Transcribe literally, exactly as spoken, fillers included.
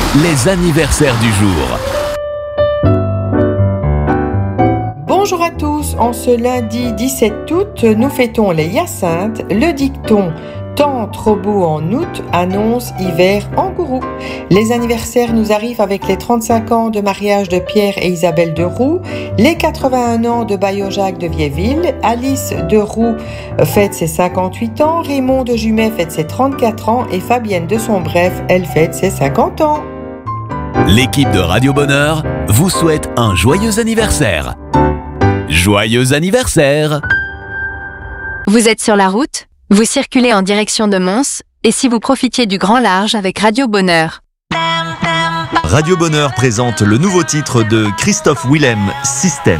les anniversaires du jour. Bonjour à tous, en ce lundi dix-sept août, nous fêtons les Hyacinthes. Le dicton « Temps trop beau en août » annonce hiver en gourou. Les anniversaires nous arrivent avec les trente-cinq ans de mariage de Pierre et Isabelle de Roux, les quatre-vingt-un ans de Baillojac de Viéville, Alice de Roux fête ses cinquante-huit ans, Raymond de Jumet fête ses trente-quatre ans et Fabienne de Sombref, elle fête ses cinquante ans. L'équipe de Radio Bonheur vous souhaite un joyeux anniversaire. Joyeux anniversaire! Vous êtes sur la route? Vous circulez en direction de Mons? Et si vous profitiez du grand large avec Radio Bonheur? Radio Bonheur présente le nouveau titre de Christophe Willem, Système.